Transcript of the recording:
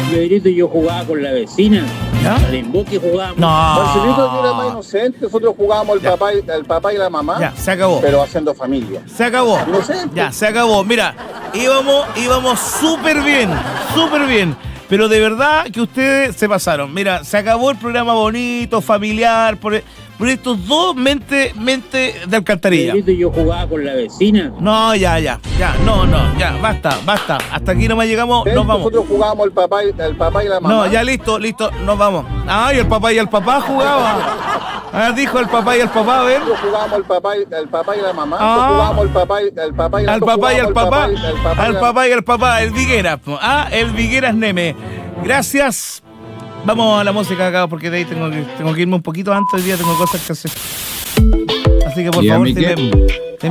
Pedrito, yo jugaba con la vecina. ¿Ya? Al invoque jugábamos. Marcelito, yo era más No. inocente. Nosotros jugábamos Ya. el papá y la mamá. Ya, se acabó. Pero haciendo familia. Se acabó. Inocente. Ya, se acabó. Mira, íbamos súper bien, súper bien. Pero de verdad que ustedes se pasaron. Mira, se acabó el programa bonito, familiar, por estos dos mente de alcantarilla. Pedrito, yo jugaba con la vecina. No, ya, basta. Hasta aquí nomás llegamos, nos vamos. Nosotros jugábamos el papá y la mamá. No, ya listo, nos vamos. Ay, el papá y el papá jugaba. Ah, dijo el papá y el papá, a ver. Nosotros jugábamos el papá y la mamá. Ah. Nosotros jugábamos el papá y la Al papá y al papá. Al la- papá y al papá, el Vigueras. Ah, el Vigueras Neme. Gracias. Vamos a la música acá porque de ahí tengo que irme un poquito antes. Hoy día tengo cosas que hacer. Así que por ¿Y a favor, mí qué? te